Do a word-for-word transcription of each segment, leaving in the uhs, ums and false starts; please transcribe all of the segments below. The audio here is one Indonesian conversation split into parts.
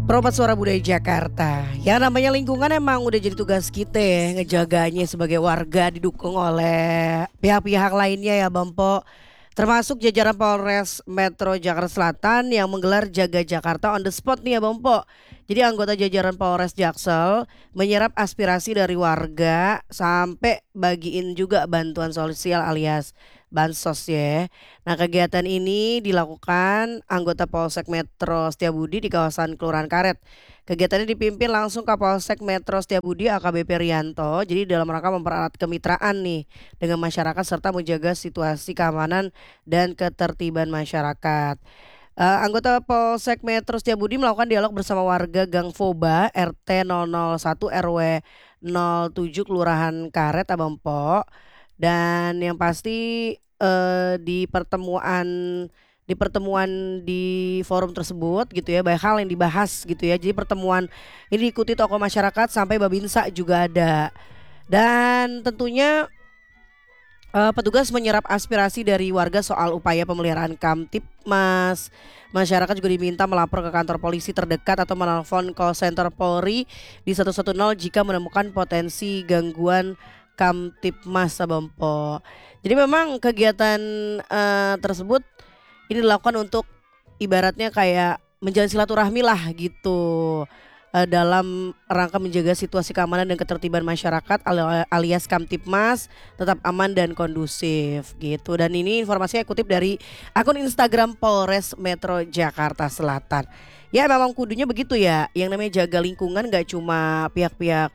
Perobat Suara Budaya Jakarta. Ya namanya lingkungan emang udah jadi tugas kita ya, ngejaganya sebagai warga didukung oleh pihak-pihak lainnya ya Bampo. Termasuk jajaran Polres Metro Jakarta Selatan yang menggelar Jaga Jakarta on the spot nih ya Bampo. Jadi anggota jajaran Polres Jaksel menyerap aspirasi dari warga sampai bagiin juga bantuan sosial alias bansos ya. Nah, kegiatan ini dilakukan anggota Polsek Metro Setiabudi di kawasan Kelurahan Karet. Kegiatannya dipimpin langsung Kapolsek Metro Setiabudi A K B P Rianto. Jadi dalam rangka mempererat kemitraan nih dengan masyarakat serta menjaga situasi keamanan dan ketertiban masyarakat. Eh, anggota Polsek Metro Setiabudi melakukan dialog bersama warga Gang Foba R T nol nol satu R W nol tujuh Kelurahan Karet Abampo. Dan yang pasti eh, di pertemuan di pertemuan di forum tersebut gitu ya banyak hal yang dibahas gitu ya. Jadi pertemuan ini diikuti tokoh masyarakat sampai Babinsa juga ada. Dan tentunya eh, petugas menyerap aspirasi dari warga soal upaya pemeliharaan Kamtipmas. Masyarakat juga diminta melapor ke kantor polisi terdekat atau menelpon call center Polri di satu satu nol jika menemukan potensi gangguan Kamtipmas Sabampo. Jadi memang kegiatan eh, tersebut ini dilakukan untuk ibaratnya kayak menjalin silaturahmi lah gitu. Eh, dalam rangka menjaga situasi keamanan dan ketertiban masyarakat ali- alias Kamtipmas tetap aman dan kondusif gitu. Dan ini informasinya kutip dari akun Instagram Polres Metro Jakarta Selatan. Ya memang kudunya begitu ya. Yang namanya jaga lingkungan gak cuma pihak-pihak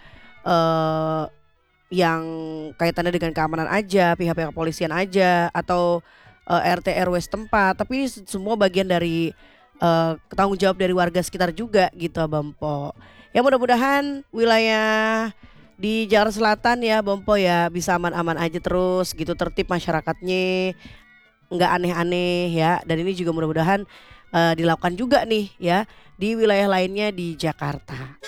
eh yang kaitannya dengan keamanan aja, pihak-pihak kepolisian aja atau eh, R T R W setempat, tapi ini semua bagian dari eh, tanggung jawab dari warga sekitar juga gitu Bampo. Ya mudah-mudahan wilayah di Jakarta Selatan ya Bampo ya bisa aman-aman aja terus gitu, tertib masyarakatnya, nggak aneh-aneh ya. Dan ini juga mudah-mudahan eh, dilakukan juga nih ya di wilayah lainnya di Jakarta.